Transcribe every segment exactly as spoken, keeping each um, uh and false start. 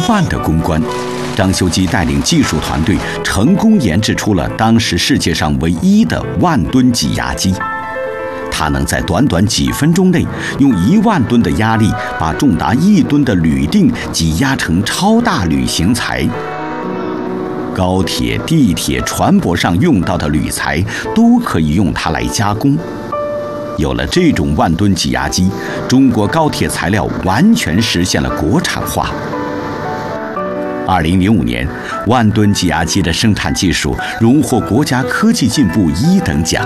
万的公关，张修基带领技术团队成功研制出了当时世界上唯一的万吨挤压机。它能在短短几分钟内，用一万吨的压力把重达一吨的铝锭挤压成超大铝型材。高铁、地铁、船舶上用到的铝材都可以用它来加工。有了这种万吨挤压机，中国高铁材料完全实现了国产化。二零零五年，万吨挤压机的生产技术荣获国家科技进步一等奖。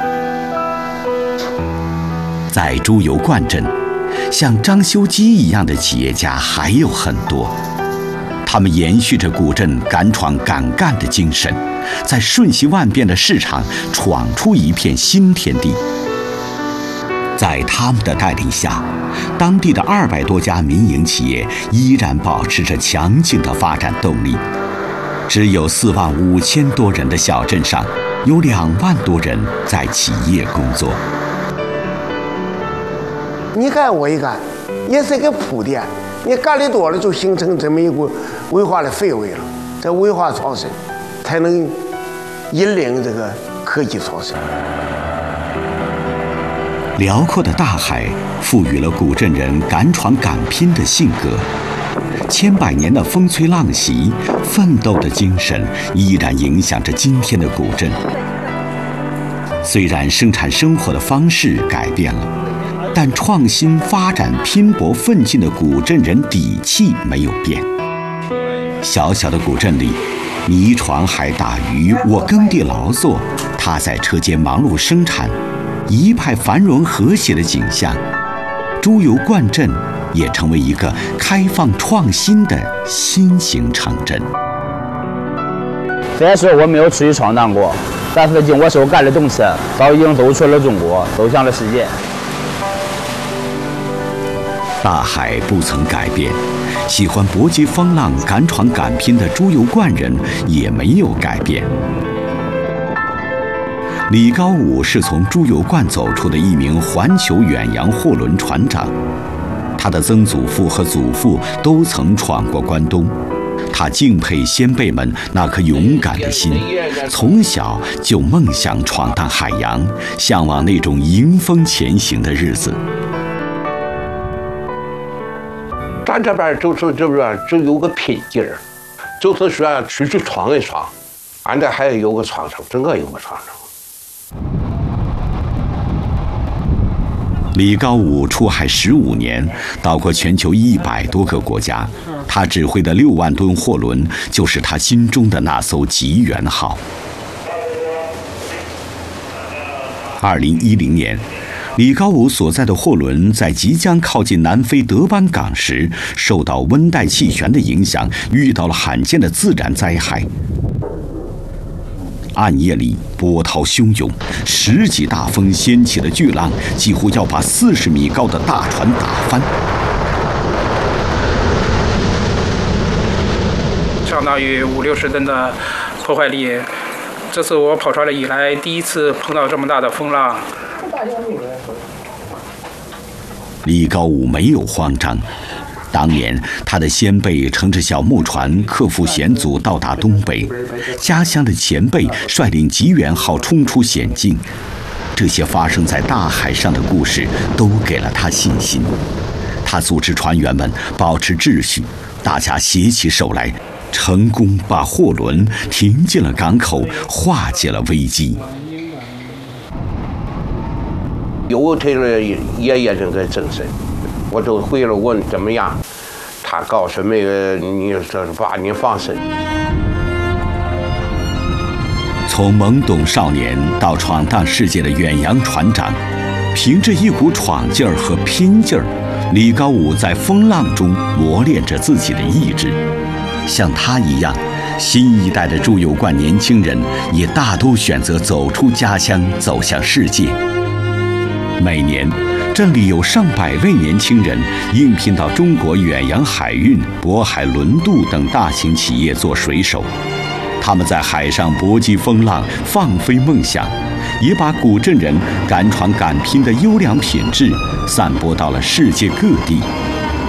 在猪油灌镇，像张修基一样的企业家还有很多，他们延续着古镇敢闯敢干的精神，在瞬息万变的市场闯出一片新天地。在他们的带领下，当地的二百多家民营企业依然保持着强劲的发展动力。只有四万五千多人的小镇上，有两万多人在企业工作。 你干我一干，也是一个铺垫。你干的多了，就形成这么一股文化的氛围了。这文化创新，才能引领这个科技创新。 辽阔的大海赋予了古镇人敢闯敢拼的性格，千百年的风吹浪袭，奋斗的精神依然影响着今天的古镇。虽然生产生活的方式改变了，但创新发展、拼搏奋进的古镇人底气没有变。小小的古镇里，你船海打鱼，我耕地劳作，他在车间忙碌生产，一派繁荣和谐的景象。猪油灌镇也成为一个开放创新的新型城镇。 虽然说我没有出去闯荡过，但是经我手干的东西早已经走出了中国，走向了世界。 大海不曾改变，喜欢搏击风浪、敢闯敢拼的猪油灌人也没有改变。李高武是从猪油灌走出的一名环球远洋货轮船长，他的曾祖父和祖父都曾闯过关东。他敬佩先辈们那颗勇敢的心，从小就梦想闯荡海洋，向往那种迎风前行的日子。 咱这边就是这边只有个拼劲儿，就是说出去闯一闯，俺这还有个闯城，整个有个闯城。 李高武出海十五年，到过全球一百多个国家。他指挥的六万吨货轮，就是他心中的那艘吉源号。二零一零年，李高武所在的货轮在即将靠近南非德班港时，受到温带气旋的影响，遇到了罕见的自然灾害。暗夜里波涛汹涌，十级大风掀起了巨浪，几乎要把四十米高的大船打翻。 相当于五六十吨的破坏力，这是我跑船了以来第一次碰到这么大的风浪。 李高武没有慌张。当年，他的先辈乘着小木船克服险阻到达东北，家乡的前辈率领吉源号冲出险境。这些发生在大海上的故事都给了他信心。他组织船员们保持秩序，大家携起手来，成功把货轮停进了港口，化解了危机。 有这个爷爷这个精神，我就回了问怎么样，他告诉那个你这爸你放心。 从懵懂少年到闯荡世界的远洋船长，凭着一股闯劲儿和拼劲儿，李高武在风浪中磨练着自己的意志。像他一样，新一代的猪油灌年轻人也大都选择走出家乡，走向世界。每年，镇里有上百位年轻人应聘到中国远洋海运、渤海轮渡等大型企业做水手。他们在海上搏击风浪，放飞梦想，也把古镇人敢闯敢拼的优良品质散播到了世界各地。